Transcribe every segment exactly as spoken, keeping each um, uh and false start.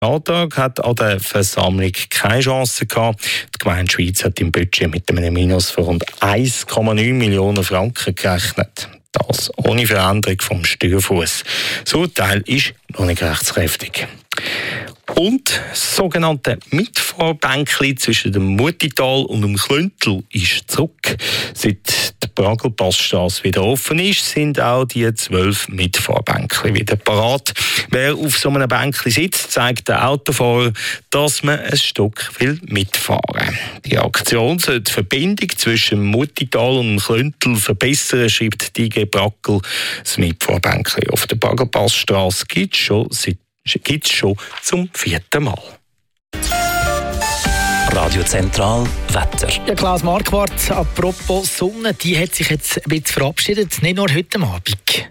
Antrag hat an der Versammlung keine Chance gehabt. Die Gemeinde Schwyz hat im Budget mit einem Minus von rund eins Komma neun Millionen Franken gerechnet. Das ohne Veränderung vom Steuerfuss. Das Urteil ist noch nicht rechtskräftig. Und das sogenannte Mitfahrbänkli zwischen dem Mutital und dem Klöntel ist zurück. Seit die Pragelpassstrasse wieder offen ist, sind auch die zwölf Mitfahrbänkli wieder parat. Wer auf so einem Bänkli sitzt, zeigt der Autofahrer, dass man ein Stück will mitfahren. Die Aktion soll die Verbindung zwischen dem Mutital und dem Klöntel verbessern, schreibt die I G Brackel. Das Mitfahrbänkli auf der Pragelpassstrasse gibt es schon seit gibt es schon zum vierten Mal. Radio Zentral Wetter. Ja, Klaus Marquardt, apropos Sonne, die hat sich jetzt ein bisschen verabschiedet, nicht nur heute Abend.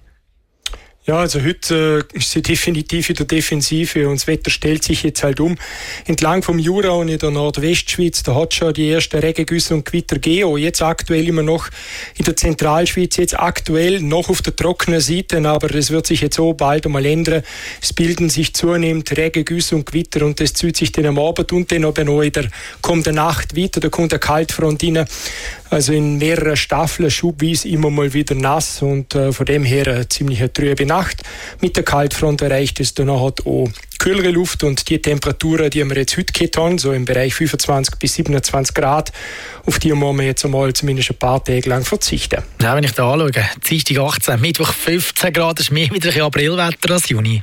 Ja, also heute äh, ist sie definitiv in der Defensive und das Wetter stellt sich jetzt halt um. Entlang vom Jura und in der Nordwestschweiz, da hat schon die ersten Regengüsse und Gewitter gegeben. Jetzt aktuell immer noch in der Zentralschweiz, jetzt aktuell noch auf der trockenen Seite, aber das wird sich jetzt auch bald einmal ändern. Es bilden sich zunehmend Regengüsse und Gewitter und das zieht sich dann am Abend und dann aber noch in der kommenden Nacht weiter, da kommt eine Kaltfront rein. Also in mehreren Staffeln schubweise immer mal wieder nass und äh, von dem her eine ziemlich trübe Nacht. Mit der Kaltfront erreicht es dann auch kühlere Luft und die Temperaturen, die wir jetzt heute gehabt haben, so im Bereich fünfundzwanzig bis siebenundzwanzig Grad, auf die müssen wir jetzt einmal zumindest ein paar Tage lang verzichten. Ja, wenn ich da anschaue, Dienstag achtzehn, Mittwoch fünfzehn Grad, das ist mehr wieder ein Aprilwetter als Juni.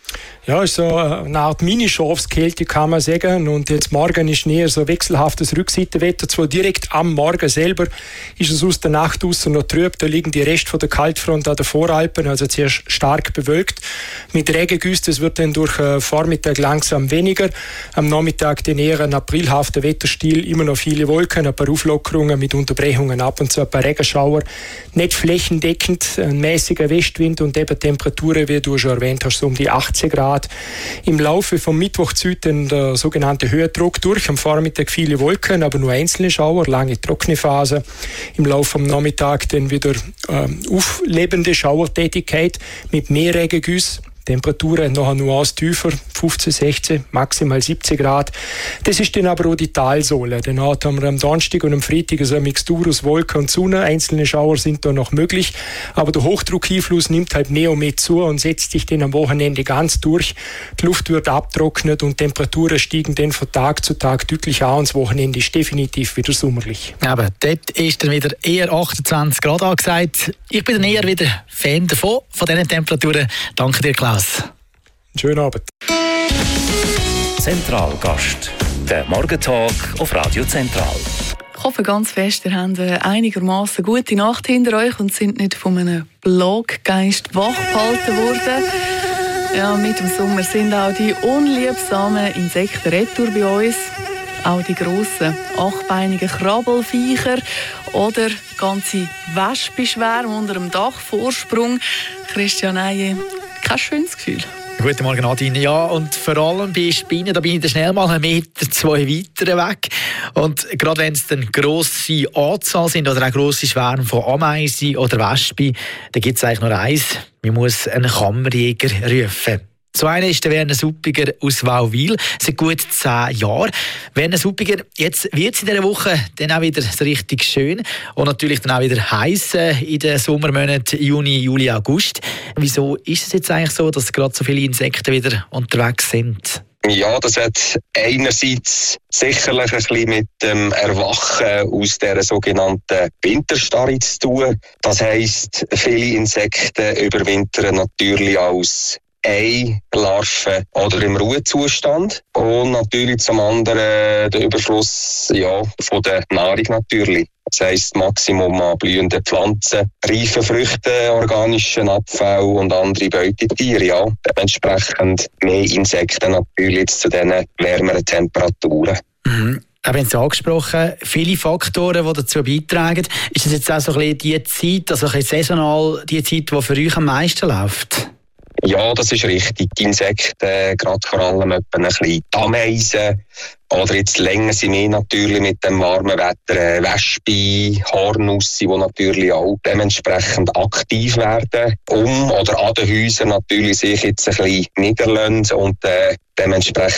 Ja, ist so eine Art Mini-Schafskälte, kann man sagen. Und jetzt morgen ist näher so wechselhaftes Rückseitenwetter. Zwar direkt am Morgen selber ist es aus der Nacht raus noch trüb. Da liegen die Reste von der Kaltfront an der Voralpen, also sehr stark bewölkt. Mit Regengüsse, das wird dann durch den Vormittag langsam weniger. Am Nachmittag den eher ein aprilhafter Wetterstil, immer noch viele Wolken, ein paar Auflockerungen mit Unterbrechungen, ab und zu ein paar Regenschauer. Nicht flächendeckend, ein mäßiger Westwind und eben Temperaturen, wie du schon erwähnt hast, so um die achtzehn Grad. Im Laufe vom Mittwoch zieht dann der sogenannte Höhendruck durch. Am Vormittag viele Wolken, aber nur einzelne Schauer, lange trockene Phase. Im Laufe am Nachmittag dann wieder ähm, auflebende Schauertätigkeit mit mehr Regengüsse. Temperaturen noch eine Nuance tiefer, fünfzehn, sechzehn, maximal siebzehn Grad. Das ist dann aber auch die Talsohle. Dann haben wir am Donnerstag und am Freitag so eine Mixtur aus Wolken und Sonne. Einzelne Schauer sind da noch möglich, aber der Hochdruckeinfluss nimmt halt mehr und mehr zu und setzt sich dann am Wochenende ganz durch. Die Luft wird abtrocknet und Temperaturen steigen dann von Tag zu Tag deutlich an und das Wochenende ist definitiv wieder sommerlich. Aber dort ist dann wieder eher achtundzwanzig Grad angesagt. Ich bin dann eher wieder Fan davon, von diesen Temperaturen. Danke dir, Klaus. Schönen Abend. Zentralgast, der Morgentalk auf Radio Zentral. Ich hoffe ganz fest, ihr habt eine einigermaßen gute Nacht hinter euch und sind nicht von einem Bloggeist wachgehalten worden. Ja, mit dem Sommer sind auch die unliebsamen Insekten retour bei uns. Auch die grossen, achtbeinigen Krabbelviecher oder ganze Wespenschwärme unter dem Dachvorsprung. Christian Eije, kein schönes Gefühl. Guten Morgen, Nadine. Ja, und vor allem bei Spinnen, da bin ich dann schnell mal einen Meter, zwei weiter weg. Und gerade wenn es dann grosse Anzahl sind oder auch grosse Schwärme von Ameisen oder Wespen, dann gibt es eigentlich nur eins. Man muss einen Kammerjäger rufen. So einer ist der Werner Suppiger aus Wauwil, seit gut zehn Jahren. Werner Suppiger, jetzt wird es in dieser Woche dann auch wieder so richtig schön und natürlich dann auch wieder heiß in den Sommermonaten Juni, Juli, August. Wieso ist es jetzt eigentlich so, dass gerade so viele Insekten wieder unterwegs sind? Ja, das hat einerseits sicherlich ein bisschen mit dem Erwachen aus dieser sogenannten Winterstarre zu tun. Das heisst, viele Insekten überwintern natürlich als Eilarven oder im Ruhezustand und natürlich zum anderen der Überfluss ja, von der Nahrung natürlich. Das heisst, Maximum an blühenden Pflanzen, reifen Früchten, organischen Abfall und andere Beutetiere. Ja. Dementsprechend mehr Insekten natürlich jetzt zu diesen wärmeren Temperaturen. Mhm. Wir haben es angesprochen, viele Faktoren, die dazu beitragen. Ist das jetzt auch so ein bisschen die Zeit, also ein bisschen saisonal, die Zeit, die für euch am meisten läuft? Ja, das ist richtig. Die Insekten, gerade vor allem etwa ein bisschen die Ameisen. Oder jetzt länger sind wir natürlich mit dem warmen Wetter äh, Wespen, Haarnussi, die natürlich auch dementsprechend aktiv werden. Um oder an den Häusern natürlich sich jetzt ein bisschen niederlassen und äh, dementsprechend